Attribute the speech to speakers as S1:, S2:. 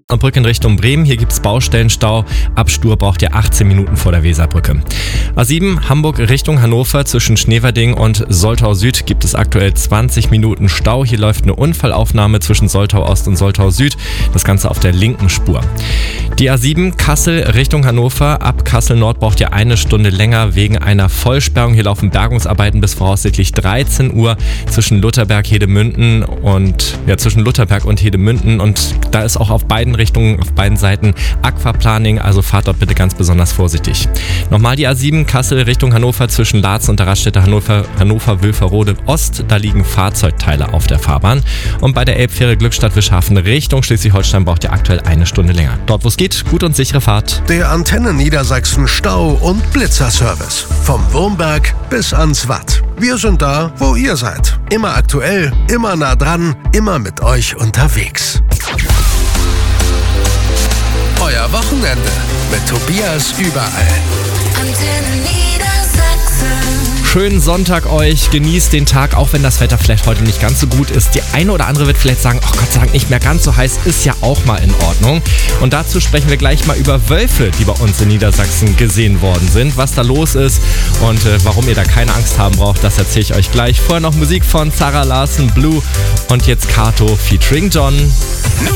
S1: Brücke in Richtung Bremen. Hier gibt es Baustellenstau. Ab Stur braucht ihr 18 Minuten vor der Weserbrücke. A7 Hamburg Richtung Hannover zwischen Schneverding und Soltau Süd gibt es aktuell 20 Minuten Stau. Hier läuft eine Unfallaufnahme zwischen Soltau Ost und Soltau Süd. Das Ganze auf der linken Spur. Die A7 Kassel Richtung Hannover. Ab Kassel Nord braucht ihr eine Stunde länger wegen einer Vollsperrung. Hier laufen Bergungsarbeiten bis voraussichtlich 13 Uhr zwischen Lutherberg und Hedemünden und Hedemünden. Und da ist auch auf beiden Richtungen, auf beiden Seiten Aquaplaning, also fahrt dort bitte ganz besonders vorsichtig. Nochmal die A7 Kassel Richtung Hannover zwischen Laatzen und der Raststätte Hannover-Wülferode Ost. Da liegen Fahrzeugteile auf der Fahrbahn. Und bei der Elbfähre Glückstadt-Wischhafen Richtung Schleswig-Holstein braucht ihr aktuell eine Stunde länger. Dort, wo es geht, gut und sichere Fahrt.
S2: Der Antenne Niedersachsen Stau- und Blitzerservice. Vom Wurmberg bis ans Watt. Wir sind da, wo ihr seid. Immer aktuell, immer nah dran, immer mit euch unterwegs. Euer Wochenende mit Tobias überall.
S3: Antenne Niedersachsen.
S1: Schönen Sonntag euch, genießt den Tag, auch wenn das Wetter vielleicht heute nicht ganz so gut ist. Die eine oder andere wird vielleicht sagen, oh Gott sei Dank nicht mehr ganz so heiß, ist ja auch mal in Ordnung. Und dazu sprechen wir gleich mal über Wölfe, die bei uns in Niedersachsen gesehen worden sind. Was da los ist und warum ihr da keine Angst haben braucht, das erzähle ich euch gleich. Vorher noch Musik von Zara Larsson, Blue und jetzt Kato featuring John.